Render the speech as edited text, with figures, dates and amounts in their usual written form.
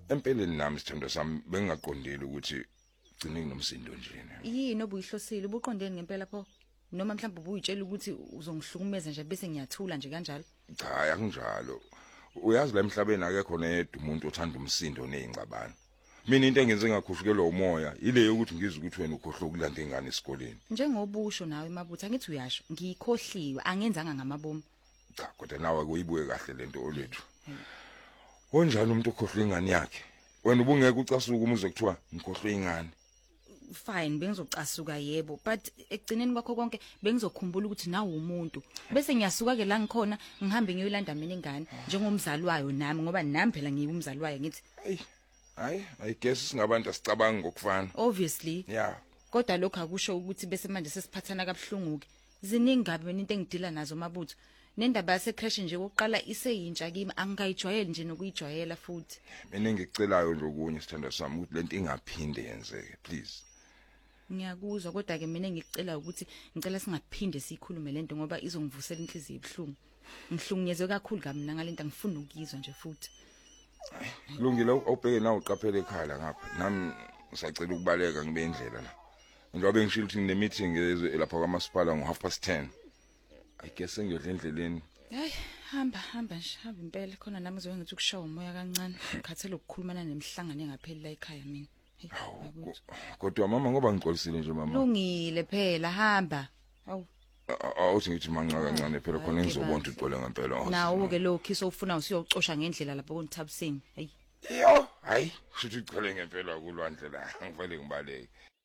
Empeleni nami sithando sami bengaqondile ukuthi gcine nginomsindo nje. Yini obuyihlosile ubuqondeni ngempela pho noma mhlawumbe ubuyitshela ukuthi uzongihlukumeza nje bese ngiyathula nje kanjalo. Cha akunjalo. Uyazi la emhlabeni akekho nedwa umuntu othanda umsindo nezingcabano. Mina into engenze ngakhushukela umoya ile yokuthi ngizwe ukuthi wena ukhohlwa ukulanda ingane esikoleni. Njengobusho nawe Mabutha angithi uyasho ngikhohliwe angenzanga ngamabomu. Cha kodwa nawe kuyibuye kahle lento olethu. Onjani umuntu okhohlwa ingane yakhe? Wena ubungeke ucasuka uma uzokuthiwa ngikhohlwa ingane. Fine bengizocasuka yebo but ekugcineni kwakho konke bengizokhumbula ukuthi nawe umuntu bese ngiyasuka ke la ngikhona ngihambe ngiyoyilanda mina ingane njengomzali wayo nami ngoba nami phela ngiyumzali wayo ngithi hayi I guess singabantu asicabanga ngokufana. Obviously Yeah. Kodwa lokho akusho ukuthi bese manje sesiphathana kabhlungu ke ziningi ngabe mina into engidila nazo Mabutho nendaba yase crash nje kokuqala iseyintsha kimi angikayijwayeli nje nokuyijwayela futhi. Mina ngicelayo nje okunye sithanda sami ukuthi lento ingaphinde yenzeke please. Ngiyakuzwa kodwa ke mina ngicela ukuthi ngicela singaphinde sikhulume lento ngoba izongivusela inhliziyo ebhlungu. Ngihlukunyezwe kakhulu kabi mina ngalento angifuni ukuyizwa nje futhi. Kulungile awubheke nawe uqaphele ekhaya ngapha. Nami ngisacela ukubaleka ngibe indlela la. Njengoba ngishilo ukuthi ngine meeting lapha kwamasipala ngo10:30. I guess ngiyodla endleleni. Hayi hamba nje hamba impela khona nami uzobe ngithi ukushawa umoya kancane ngikhathele ukukhulumana nemhlangano engapheli la ekhaya mina. Kodwa mama ngoba ngixolisile nje mama. Lungile phela hamba. Hawu awuthi ngithi manqa kancane phela khona ngizobona uqole ngempela. Nawo ke lo khiso ufuna usiyocosha ngendlela lapha koNthabiseni. Hayi. Yo, hayi, sithi uqale ngempela kulwandle la ngivele ngibaleke.